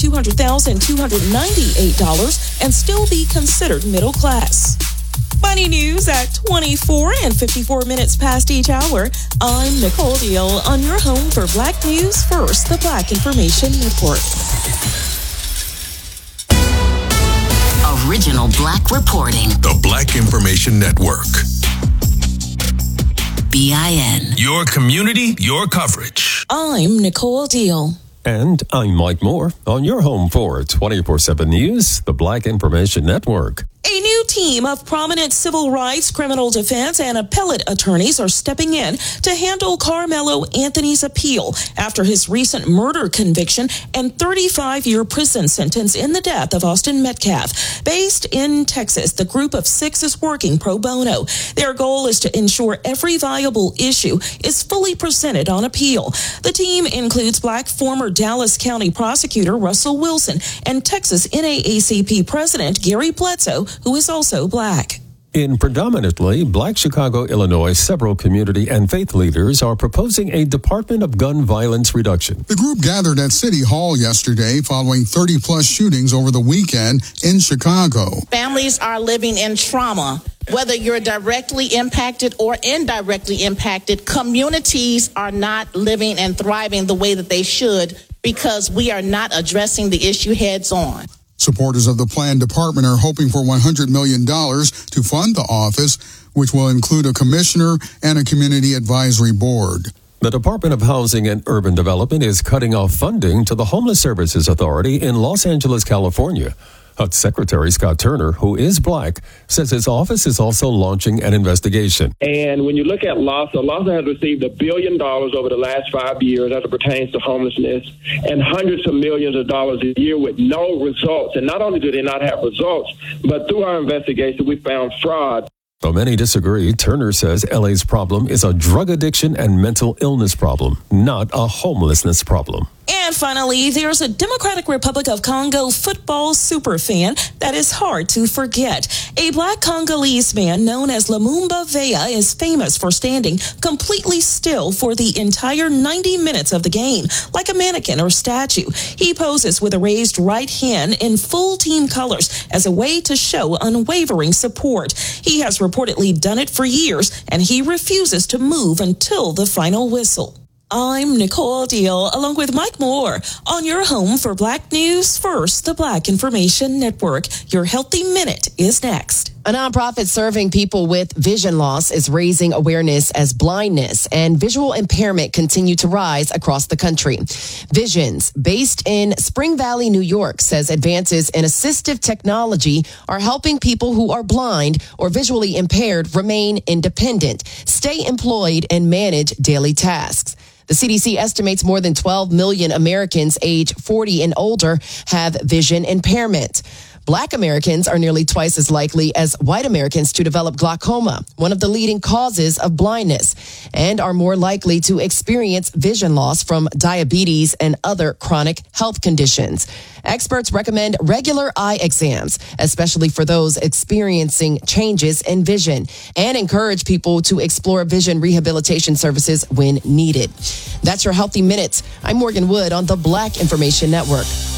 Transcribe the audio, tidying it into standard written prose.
$200,298 and still be considered middle class. Money news at 24 and 54 minutes past each hour. I'm Nicole Deal on your home for Black News First, the Black Information Network. Original Black reporting. The Black Information Network. BIN. Your community, your coverage. I'm Nicole Deal. And I'm Mike Moore on your home for 24/7 News, the Black Information Network. A new team of prominent civil rights, criminal defense, and appellate attorneys are stepping in to handle Carmelo Anthony's appeal after his recent murder conviction and 35-year prison sentence in the death of Austin Metcalf. Based in Texas, the group of 6 is working pro bono. Their goal is to ensure every viable issue is fully presented on appeal. The team includes Black former Dallas County prosecutor Russell Wilson and Texas NAACP president Gary Bledsoe, who is also Black. In predominantly Black Chicago, Illinois, several community and faith leaders are proposing a Department of Gun Violence Reduction. The group gathered at City Hall yesterday following 30-plus shootings over the weekend in Chicago. Families are living in trauma. Whether you're directly impacted or indirectly impacted, communities are not living and thriving the way that they should because we are not addressing the issue heads on. Supporters of the planned department are hoping for $100 million to fund the office, which will include a commissioner and a community advisory board. The Department of Housing and Urban Development is cutting off funding to the Homeless Services Authority in Los Angeles, California. HUD Secretary Scott Turner, who is Black, says his office is also launching an investigation. And when you look at LAHSA has received $1 billion over the last 5 years as it pertains to homelessness and hundreds of millions of dollars a year with no results. And not only do they not have results, but through our investigation, we found fraud. Though many disagree, Turner says LA's problem is a drug addiction and mental illness problem, not a homelessness problem. And finally, there's a Democratic Republic of Congo football superfan that is hard to forget. A Black Congolese man known as Lumumba Vea is famous for standing completely still for the entire 90 minutes of the game, like a mannequin or statue. He poses with a raised right hand in full team colors as a way to show unwavering support. He has reportedly done it for years, and he refuses to move until the final whistle. I'm Nicole Deal, along with Mike Moore, on your home for Black News First, the Black Information Network. Your Healthy Minute is next. A nonprofit serving people with vision loss is raising awareness as blindness and visual impairment continue to rise across the country. Visions, based in Spring Valley, New York, says advances in assistive technology are helping people who are blind or visually impaired remain independent, stay employed, and manage daily tasks. The CDC estimates more than 12 million Americans age 40 and older have vision impairment. Black Americans are nearly twice as likely as white Americans to develop glaucoma, one of the leading causes of blindness, and are more likely to experience vision loss from diabetes and other chronic health conditions. Experts recommend regular eye exams, especially for those experiencing changes in vision, and encourage people to explore vision rehabilitation services when needed. That's your Healthy Minute. I'm Morgan Wood on the Black Information Network.